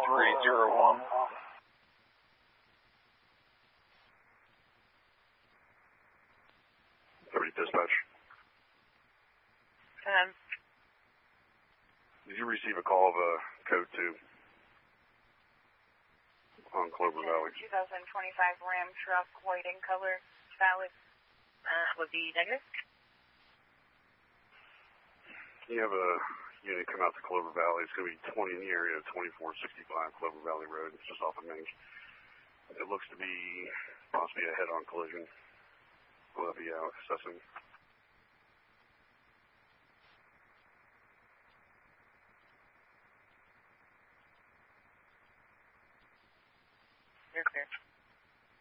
301. Dispatch. Did you receive a call of a code 2 on Clover Valley? 2025 Ram truck, white in color, valid. Would be negative. You have a unit come out to Clover Valley. It's going to be 20 in the area, 2465 Clover Valley Road. It's just off of Main. It looks to be possibly a head-on collision. We'll be out assessing.